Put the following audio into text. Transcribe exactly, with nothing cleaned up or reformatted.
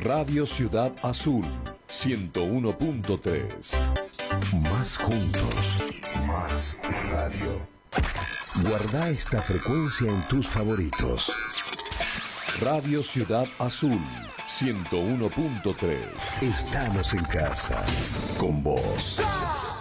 Radio Ciudad Azul, ciento uno punto tres. Más juntos, más radio. Guarda esta frecuencia en tus favoritos. Radio Ciudad Azul, ciento uno punto tres. Estamos en casa, con vos.